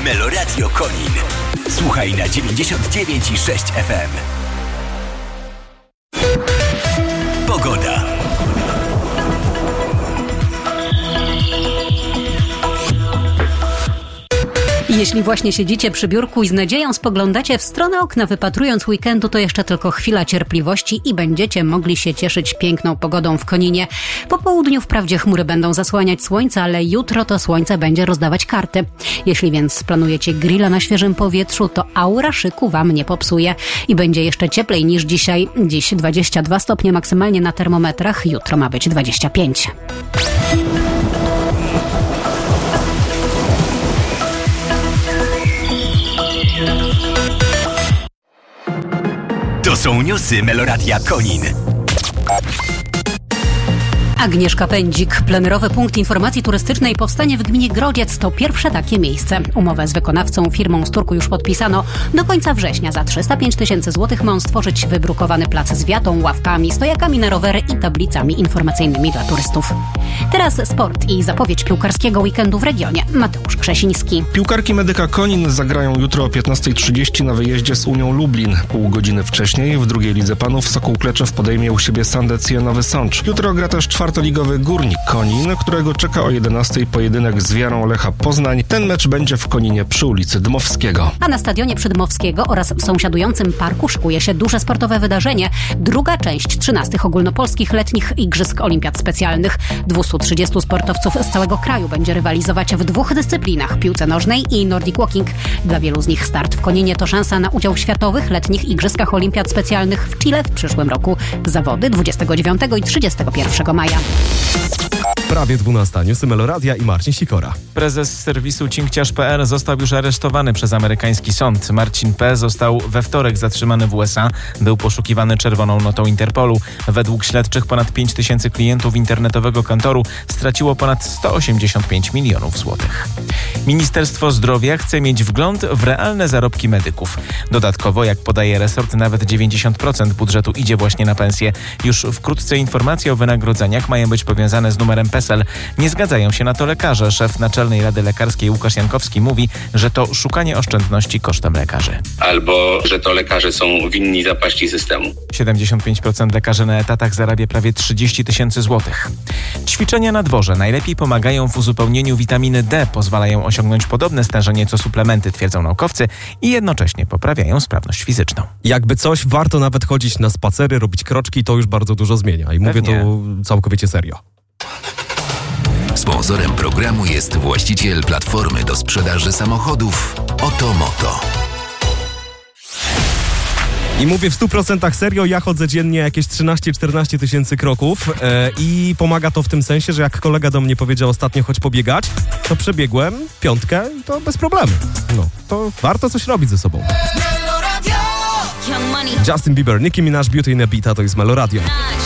Meloradio Konin. Słuchaj na 99,6 FM. Pogoda. Jeśli właśnie siedzicie przy biurku i z nadzieją spoglądacie w stronę okna, wypatrując weekendu, to jeszcze tylko chwila cierpliwości i będziecie mogli się cieszyć piękną pogodą w Koninie. Po południu wprawdzie chmury będą zasłaniać słońce, ale jutro to słońce będzie rozdawać karty. Jeśli więc planujecie grilla na świeżym powietrzu, to aura szyku wam nie popsuje i będzie jeszcze cieplej niż dzisiaj. Dziś 22 stopnie maksymalnie na termometrach, jutro ma być 25. To są newsy Meloradia Konin. Agnieszka Pędzik. Plenerowy punkt informacji turystycznej powstanie w gminie Grodziec. To pierwsze takie miejsce. Umowę z wykonawcą firmą z Turku już podpisano. Do końca września za 305 000 złotych ma on stworzyć wybrukowany plac z wiatą, ławkami, stojakami na rowery i tablicami informacyjnymi dla turystów. Teraz sport i zapowiedź piłkarskiego weekendu w regionie. Mateusz Krzesiński. Piłkarki Medyka Konin zagrają jutro o 15:30 na wyjeździe z Unią Lublin. Pół godziny wcześniej w drugiej lidze panów Sokół Kleczew podejmie u siebie Sandecję Nowy Sącz. Jutro gra też czwartoligowy Górnik Konin, którego czeka o 11:00 pojedynek z Wiarą Lecha Poznań. Ten mecz będzie w Koninie przy ulicy Dmowskiego. A na stadionie Przydmowskiego oraz w sąsiadującym parku szykuje się duże sportowe wydarzenie. Druga część 13 ogólnopolskich letnich Igrzysk Olimpiad Specjalnych. 230 sportowców z całego kraju będzie rywalizować w 2 dyscyplinach: piłce nożnej i Nordic Walking. Dla wielu z nich start w Koninie to szansa na udział w światowych letnich Igrzyskach Olimpiad Specjalnych w Chile w przyszłym roku. Zawody 29 i 31 maja. Prawie 12. Newsy Meloradia i Marcin Sikora. Prezes serwisu cinkciarz.pl został już aresztowany przez amerykański sąd. Marcin P. został we wtorek zatrzymany w USA. Był poszukiwany czerwoną notą Interpolu. Według śledczych ponad 5 000 klientów internetowego kantoru straciło ponad 185 milionów złotych. Ministerstwo Zdrowia chce mieć wgląd w realne zarobki medyków. Dodatkowo, jak podaje resort, nawet 90% budżetu idzie właśnie na pensje. Już wkrótce informacje o wynagrodzeniach mają być powiązane z numerem PESEL. Nie zgadzają się na to lekarze. Szef Naczelnej Rady Lekarskiej Łukasz Jankowski mówi, że to szukanie oszczędności kosztem lekarzy. Albo, że to lekarze są winni zapaści systemu. 75% lekarzy na etatach zarabia prawie 30 000 złotych. Ćwiczenia na dworze najlepiej pomagają w uzupełnieniu witaminy D, pozwalają osiągnąć podobne stężenie co suplementy, twierdzą naukowcy, i jednocześnie poprawiają sprawność fizyczną. Jakby coś, warto nawet chodzić na spacery, robić kroczki, to już bardzo dużo zmienia. I mówię to całkowicie serio. Sponsorem programu jest właściciel platformy do sprzedaży samochodów Otomoto. I mówię w 100% serio, ja chodzę dziennie jakieś 13-14 tysięcy kroków i pomaga to w tym sensie, że jak kolega do mnie powiedział ostatnio chodź pobiegać, to przebiegłem 5 i to bez problemu. No, to warto coś robić ze sobą. Justin Bieber, Nicki Minaj, Beauty in a Beat, to jest Meloradio.